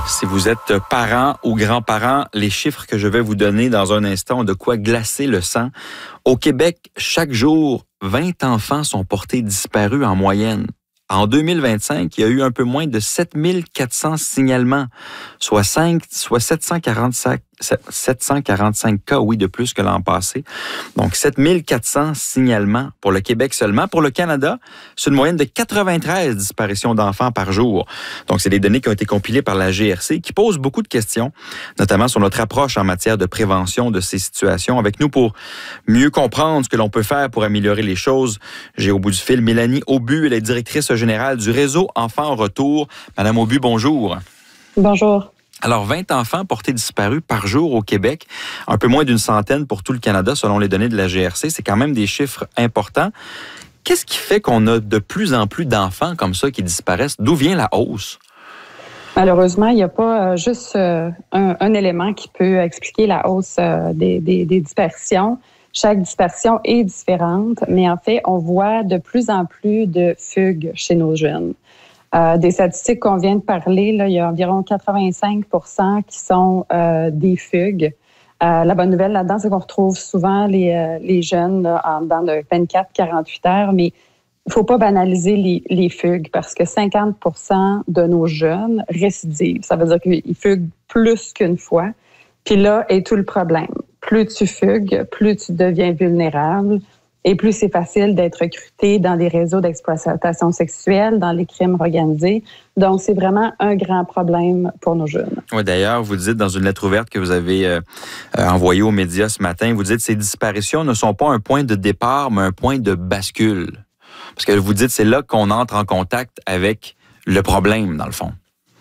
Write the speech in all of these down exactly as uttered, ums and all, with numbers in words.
Si vous êtes parent ou grand-parent, les chiffres que je vais vous donner dans un instant ont de quoi glacer le sang. Au Québec, chaque jour, vingt enfants sont portés disparus en moyenne. En deux mille vingt-cinq, il y a eu un peu moins de sept mille quatre cents signalements, soit, cinq, soit sept cent quarante-cinq, sept cent quarante-cinq cas, oui, de plus que l'an passé. Donc, sept mille quatre cents signalements pour le Québec seulement. Pour le Canada, c'est une moyenne de quatre-vingt-treize disparitions d'enfants par jour. Donc, c'est des données qui ont été compilées par la G R C, qui posent beaucoup de questions, notamment sur notre approche en matière de prévention de ces situations. Avec nous pour mieux comprendre ce que l'on peut faire pour améliorer les choses, j'ai au bout du fil Mélanie Aubu, elle est directrice générale du réseau Enfants en retour. Madame Aubu, bonjour. Bonjour. Alors, vingt enfants portés disparus par jour au Québec, un peu moins d'une centaine pour tout le Canada, selon les données de la G R C. C'est quand même des chiffres importants. Qu'est-ce qui fait qu'on a de plus en plus d'enfants comme ça qui disparaissent? D'où vient la hausse? Malheureusement, il n'y a pas juste un, un élément qui peut expliquer la hausse des, des, des dispersions. Chaque dispersion est différente, mais en fait, on voit de plus en plus de fugues chez nos jeunes. Euh, des statistiques qu'on vient de parler, là, il y a environ quatre-vingt-cinq pour cent qui sont euh, des fugues. Euh, la bonne nouvelle là-dedans, c'est qu'on retrouve souvent les, euh, les jeunes là, en dedans de vingt-quatre à quarante-huit heures, mais il ne faut pas banaliser les, les fugues parce que cinquante pour cent de nos jeunes récidivent. Ça veut dire qu'ils fuguent plus qu'une fois. Puis là est tout le problème. Plus tu fugues, plus tu deviens vulnérable et plus c'est facile d'être recruté dans des réseaux d'exploitation sexuelle, dans les crimes organisés. Donc, c'est vraiment un grand problème pour nos jeunes. Oui, d'ailleurs, vous dites dans une lettre ouverte que vous avez euh, envoyée aux médias ce matin, vous dites que ces disparitions ne sont pas un point de départ, mais un point de bascule. Parce que vous dites c'est là qu'on entre en contact avec le problème, dans le fond.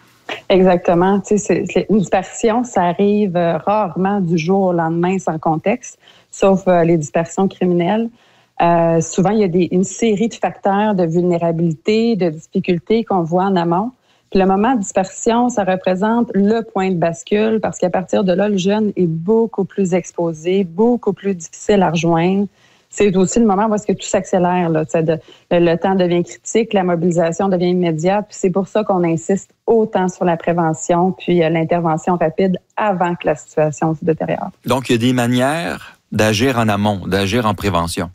Exactement. Tu sais, c'est, c'est une dispersion, ça arrive rarement du jour au lendemain sans contexte, sauf euh, les dispersions criminelles. Euh, souvent, il y a des, une série de facteurs de vulnérabilité, de difficultés qu'on voit en amont. Puis le moment de dispersion, ça représente le point de bascule parce qu'à partir de là, le jeune est beaucoup plus exposé, beaucoup plus difficile à rejoindre. C'est aussi le moment où est-ce que tout s'accélère. Là, de, le, le temps devient critique, la mobilisation devient immédiate. Puis c'est pour ça qu'on insiste autant sur la prévention puis euh, l'intervention rapide avant que la situation se détériore. Donc, il y a des manières d'agir en amont, d'agir en prévention.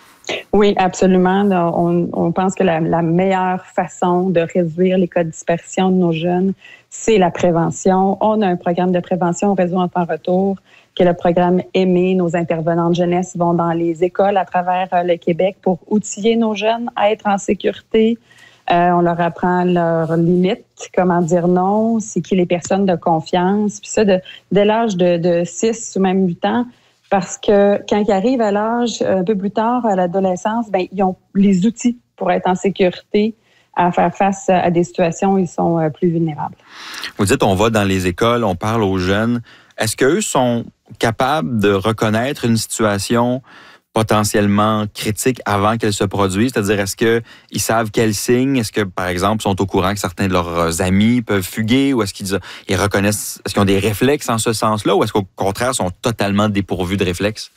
Oui, absolument. On, on pense que la, la meilleure façon de réduire les cas de dispersion de nos jeunes, c'est la prévention. On a un programme de prévention au réseau Enfants Retour, qui est le programme Aimer. Nos intervenants de jeunesse vont dans les écoles à travers le Québec pour outiller nos jeunes à être en sécurité. Euh, on leur apprend leurs limites, comment dire non, c'est qui les personnes de confiance. Puis ça, de, dès l'âge de, de six ou même huit ans, parce que quand ils arrivent à l'âge un peu plus tard, à l'adolescence, ben ils ont les outils pour être en sécurité, à faire face à des situations où ils sont plus vulnérables. Vous dites, on va dans les écoles, on parle aux jeunes. Est-ce qu'eux sont capables de reconnaître une situation potentiellement critique avant qu'elle se produise? C'est-à-dire, est-ce qu'ils savent quels signes? Est-ce que, par exemple, sont au courant que certains de leurs amis peuvent fuguer? Ou est-ce qu'ils ils reconnaissent, est-ce qu'ils ont des réflexes en ce sens-là? Ou est-ce qu'au contraire, sont totalement dépourvus de réflexes?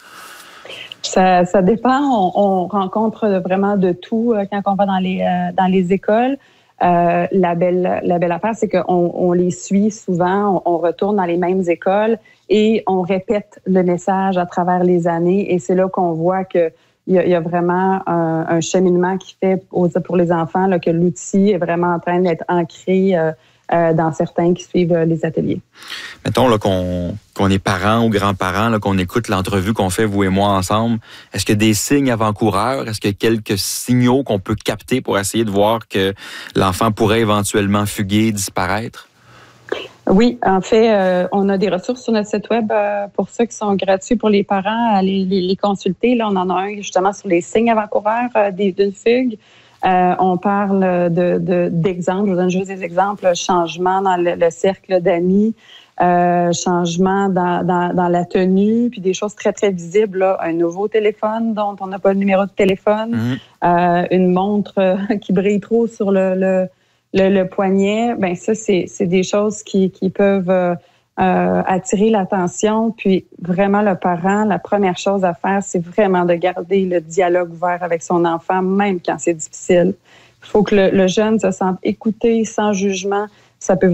Ça, ça dépend. On, on rencontre vraiment de tout quand on va dans les, euh, dans les écoles. Euh, la belle, la belle affaire, c'est qu'on on les suit souvent, on, on retourne dans les mêmes écoles et on répète le message à travers les années. Et c'est là qu'on voit que il y a, il y a vraiment un, un cheminement qui fait pour, pour les enfants, là, que l'outil est vraiment en train d'être ancré euh, euh, dans certains qui suivent euh, les ateliers. Mettons là, qu'on, qu'on est parents ou grands-parents, là, qu'on écoute l'entrevue qu'on fait, vous et moi, ensemble. Est-ce qu'il y a des signes avant-coureurs? Est-ce qu'il y a quelques signaux qu'on peut capter pour essayer de voir que l'enfant pourrait éventuellement fuguer, disparaître? Oui, en fait, euh, on a des ressources sur notre site web euh, pour ceux qui sont gratuits pour les parents à les, les, les consulter. Là, on en a un justement sur les signes avant-coureurs euh, d'une fugue. Euh, on parle de, de, d'exemples, je vous donne juste des exemples, changement dans le, le cercle d'amis, euh, changement dans, dans, dans la tenue, puis des choses très, très visibles, là, un nouveau téléphone dont on n'a pas le numéro de téléphone, mmh. euh, une montre qui brille trop sur le... le Le, le poignet, ben ça, c'est, c'est des choses qui, qui peuvent euh, euh, attirer l'attention. Puis vraiment, le parent, la première chose à faire, c'est vraiment de garder le dialogue ouvert avec son enfant, même quand c'est difficile. Il faut que le, le jeune se sente écouté, sans jugement. Ça peut